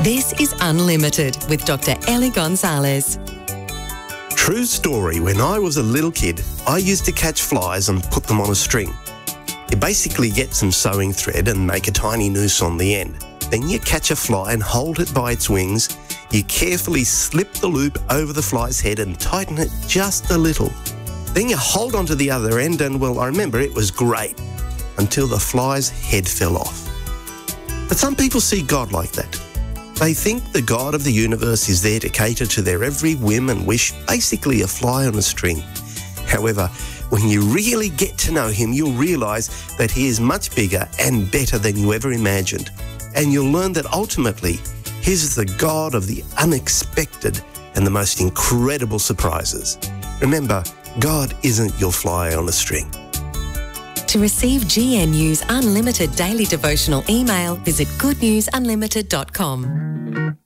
This is Unlimited with Dr. Ellie Gonzalez. True story, when I was a little kid, I used to catch flies and put them on a string. You basically get some sewing thread and make a tiny noose on the end. Then you catch a fly and hold it by its wings. You carefully slip the loop over the fly's head and tighten it just a little. Then you hold onto the other end and, well, I remember it was great until the fly's head fell off. But some people see God like that. They think the God of the universe is there to cater to their every whim and wish, basically a fly on a string. However, when you really get to know him, you'll realise that he is much bigger and better than you ever imagined. And you'll learn that ultimately, he's the God of the unexpected and the most incredible surprises. Remember, God isn't your fly on a string. To receive GNU's Unlimited daily devotional email, visit goodnewsunlimited.com.